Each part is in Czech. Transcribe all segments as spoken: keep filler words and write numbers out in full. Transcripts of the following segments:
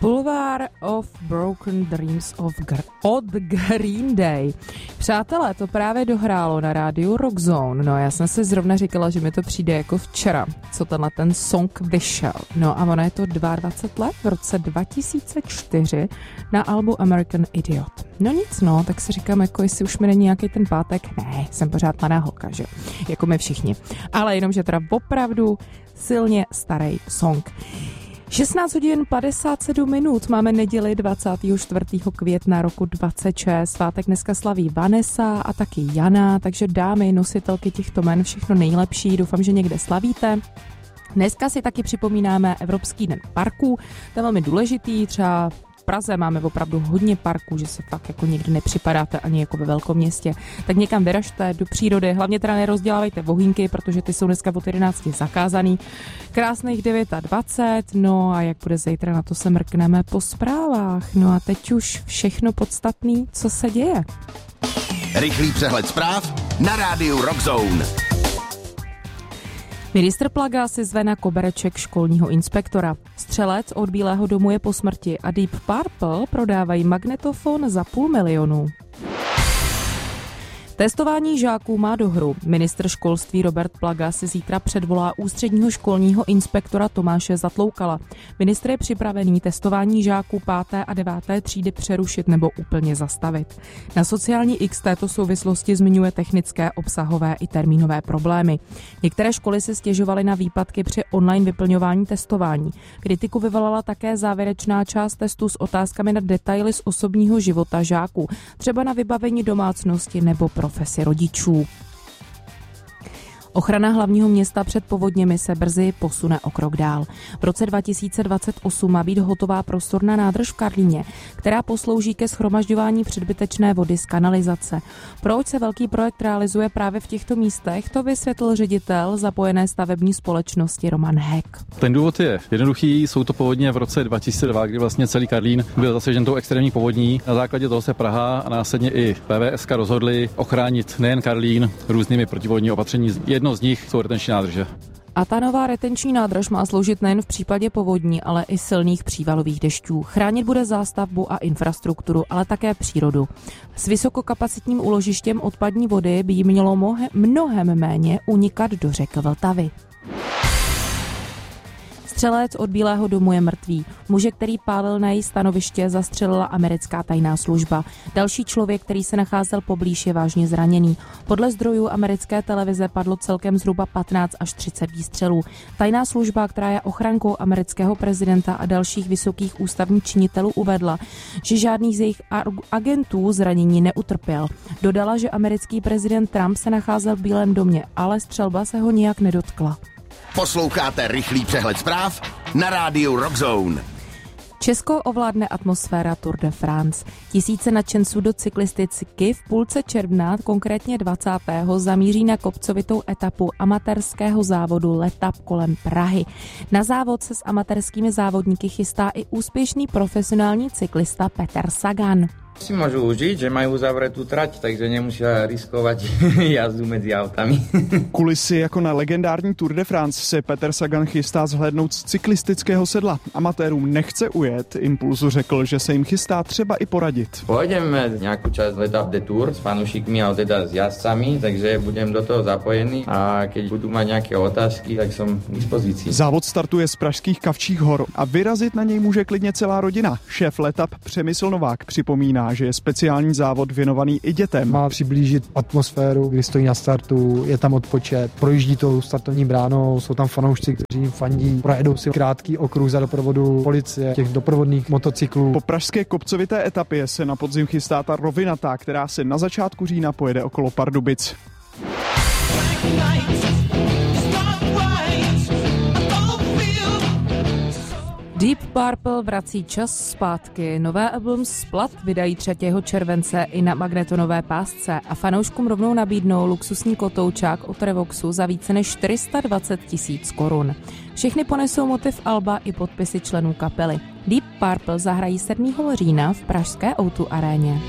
Boulevard of Broken Dreams of Gr- od Green Day. Přátelé, to právě dohrálo na rádiu Rock Zone. No, já jsem si zrovna říkala, že mi to přijde jako včera, co tenhle ten song vyšel. No a ono je to dvacet dva let, v roce dva tisíce čtyři na albu American Idiot. No nic, no, tak si říkám, jako jestli už mi není nějaký ten pátek. Ne, jsem pořád mladá holka, že? Jako my všichni. Ale jenom, že teda opravdu silně starý song. šestnáct hodin padesát sedm minut, máme neděli dvacátého čtvrtého května roku dvacet šest. Svátek dneska slaví Vanessa a taky Jana, takže dámy, nositelky těchto jmen, všechno nejlepší, doufám, že někde slavíte. Dneska si taky připomínáme Evropský den parků, to je velmi důležitý, třeba v Praze máme opravdu hodně parků, že se fakt jako někdy nepřipadáte ani jako ve velkom městě. Tak někam vyražte do přírody, hlavně teda nerozdělávejte vohýnky, protože ty jsou dneska od jedenácti zakázaný. Krásných dvacet devět, no a jak bude zítra, na to se mrkneme po zprávách. No a teď už všechno podstatný, co se děje. Rychlý přehled zpráv na rádiu Rock Zone. Ministr Plaga si zve na kobereček školního inspektora. Střelec od Bílého domu je po smrti a Deep Purple prodávají magnetofon za půl milionu. Testování žáků má dohru. Ministr školství Robert Plaga si zítra předvolá ústředního školního inspektora Tomáše Zatloukala. Ministr je připravený testování žáků páté a deváté třídy přerušit nebo úplně zastavit. Na sociální X této souvislosti zmiňuje technické, obsahové i termínové problémy. Některé školy se stěžovaly na výpadky při online vyplňování testování. Kritiku vyvolala také závěrečná část testu s otázkami na detaily z osobního života žáků, třeba na vybavení domácnosti nebo profesi rodičů. Ochrana hlavního města před povodněmi se brzy posune o krok dál. V roce dva tisíce dvacet osm má být hotová prostorná nádrž v Karlíně, která poslouží ke shromažďování předbytečné vody z kanalizace. Proč se velký projekt realizuje právě v těchto místech, to vysvětlil ředitel zapojené stavební společnosti Roman Heck. Ten důvod je jednoduchý, jsou to povodně v roce dva tisíce dva, kdy vlastně celý Karlín byl zasažen tou extrémní povodní. Na základě toho se Praha a následně i P V S ka rozhodli ochránit nejen Karlín různými protipovodní opatření. Jedno z nich jsou retenční nádrže. A ta nová retenční nádrž má sloužit nejen v případě povodní, ale i silných přívalových dešťů. Chránit bude zástavbu a infrastrukturu, ale také přírodu. S vysokokapacitním úložištěm odpadní vody by jí mělo mnohem méně unikat do řek Vltavy. Střelec od Bílého domu je mrtvý. Muže, který pálil na její stanoviště, zastřelila americká tajná služba. Další člověk, který se nacházel poblíž, je vážně zraněný. Podle zdrojů americké televize padlo celkem zhruba patnáct až třicet výstřelů. Tajná služba, která je ochrankou amerického prezidenta a dalších vysokých ústavních činitelů, uvedla, že žádný z jejich agentů zranění neutrpěl. Dodala, že americký prezident Trump se nacházel v Bílém domě, ale střelba se ho nijak nedotkla. Posloucháte rychlý přehled zpráv na rádiu Rock Zone. Česko ovládne atmosféra Tour de France. Tisíce nadšenců do cyklistiky v půlce června, konkrétně dvacátého zamíří na kopcovitou etapu amatérského závodu Letap kolem Prahy. Na závod se s amatérskými závodníky chystá i úspěšný profesionální cyklista Peter Sagan. Si môžu užiť, že majú zavretú trať, takže nemusia riskovať jazdu medzi autami. Kulisy jako na legendární Tour de France se Peter Sagan chystá zhlédnout z cyklistického sedla. Amatérům nechce ujet, Impulzu řekl, že se jim chystá třeba i poradit. Pôjdeme nejakú časť Letap de Tour s fanúšikmi a teda s jazdcami, takže budem do toho zapojený a keď budú mať nejaké otázky, tak som k dispozícii. Závod startuje z pražských Kavčích hor a vyrazit na něj může klidně celá rodina. Šéf Letap Přemysl Novák připomíná, že je speciální závod věnovaný i dětem. Má přiblížit atmosféru, kdy stojí na startu, je tam odpočet, projíždí tou startovní bránou, jsou tam fanoušci, kteří jim fandí, projedou si krátký okruh za doprovodu policie, těch doprovodných motocyklů. Po pražské kopcovité etapě se na podzim chystá ta rovinatá, která se na začátku října pojede okolo Pardubic. Deep Purple vrací čas zpátky. Nové album Splat vydají třetího července i na magnetonové pásce a fanouškům rovnou nabídnou luxusní kotoučák od Revoxu za více než čtyři sta dvacet tisíc korun. Všechny ponesou motiv alba i podpisy členů kapely. Deep Purple zahrají sedmého října v pražské ó dva aréně.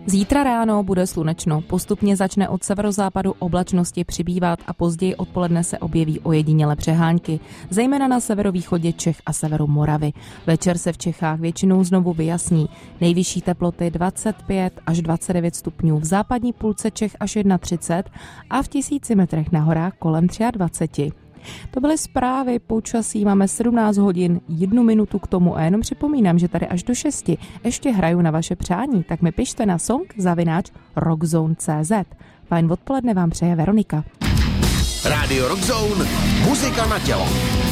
Zítra ráno bude slunečno, postupně začne od severozápadu oblačnosti přibývat a později odpoledne se objeví ojedinělé přehánky, zejména na severovýchodě Čech a severu Moravy. Večer se v Čechách většinou znovu vyjasní. Nejvyšší teploty dvacet pět až dvacet devět stupňů, v západní půlce Čech až třicet jedna a v tisíci metrech na horách kolem dvacet tři. To byly zprávy počasí, máme sedmnáct hodin, jednu minutu k tomu a jenom připomínám, že tady až do šesti ještě hraju na vaše přání, tak mi pište na song zavináč rockzone tečka cé zet. Fajn odpoledne vám přeje Veronika. Rádio Rockzone, muzika na tělo.